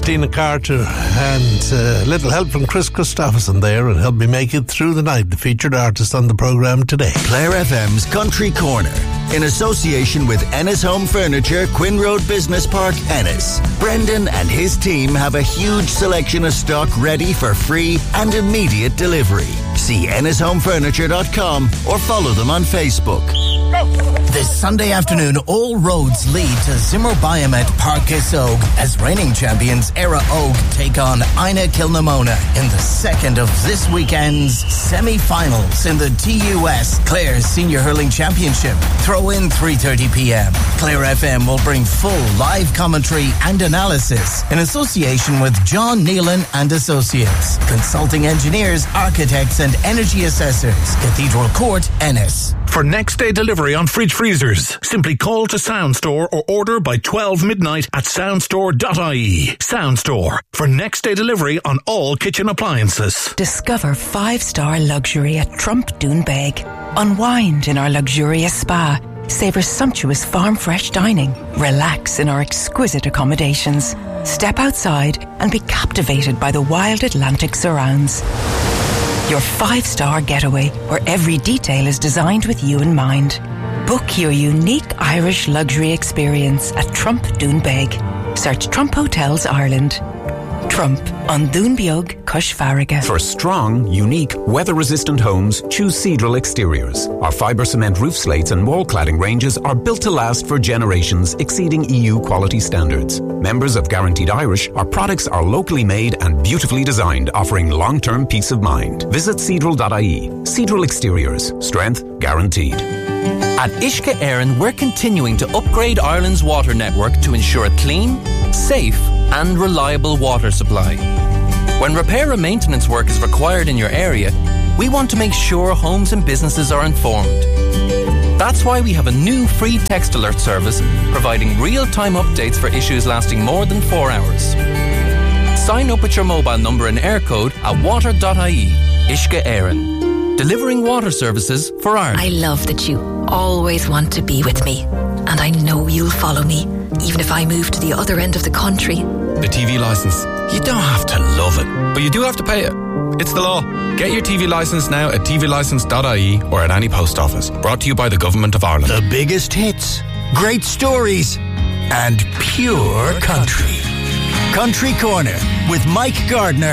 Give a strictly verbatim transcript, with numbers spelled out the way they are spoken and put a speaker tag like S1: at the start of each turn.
S1: Dina Carter, and a uh, little help from Chris Christopherson there, and help me make it through the night, the featured artist on the programme today.
S2: Clare F M's Country Corner, in association with Ennis Home Furniture, Quinn Road Business Park, Ennis. Brendan and his team have a huge selection of stock ready for free and immediate delivery. See ennis home furniture dot com or follow them on Facebook.
S3: This Sunday afternoon, all roads lead to Zimmer Biomet Park Kissogue as reigning champions Era Oak take on Ina Kilnamona in the second of this weekend's semi-finals in the T U S Clare Senior Hurling Championship. Throw in three thirty p.m. Clare F M will bring full live commentary and analysis in association with John Nealon and Associates, consulting engineers, architects and energy assessors. Cathedral Court, Ennis.
S4: For next day delivery on fridge freezers, simply call to Soundstore or order by twelve midnight at soundstore dot I E. Soundstore, for next day delivery on all kitchen appliances.
S5: Discover five-star luxury at Trump Doonbeg. Unwind in our luxurious spa. Savour sumptuous farm-fresh dining. Relax in our exquisite accommodations. Step outside and be captivated by the wild Atlantic surrounds. Your five-star getaway where every detail is designed with you in mind. Book your unique Irish luxury experience at Trump Doonbeg. Search Trump Hotels Ireland. Trump on Doonbeog, Cush Farraga.
S6: For strong, unique, weather-resistant homes, choose Cedral Exteriors. Our fibre cement roof slates and wall cladding ranges are built to last for generations, exceeding E U quality standards. Members of Guaranteed Irish, our products are locally made and beautifully designed, offering long-term peace of mind. Visit cedral dot I E. Cedral Exteriors. Strength guaranteed.
S7: At Ishka Éireann, we're continuing to upgrade Ireland's water network to ensure a clean, safe and reliable water supply. When repair and maintenance work is required in your area, we want to make sure homes and businesses are informed. That's why we have a new free text alert service providing real-time updates for issues lasting more than four hours. Sign up with your mobile number and air code at water dot I E. Ishka Éireann. Delivering water services for Ireland.
S8: I love that you always want to be with me. And I know you'll follow me, even if I move to the other end of the country.
S9: The T V licence. You don't have to love it, but you do have to pay it. It's the law. Get your T V licence now at t v licence dot I E or at any post office. Brought to you by the Government of Ireland.
S2: The biggest hits, great stories, and pure country. Country Corner with Mike Gardner